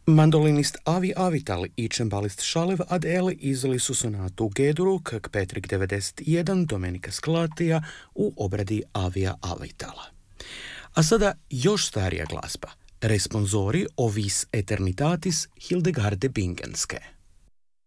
Mandolinist Avi Avital i čembalist Šalev Adel izdali su sonatu G-dur k Petrik 91 Domenika Sklatija u obradi Avija Avitala. A sada još starija glazba, responsori o vis eternitatis Hildegarde Bingenske.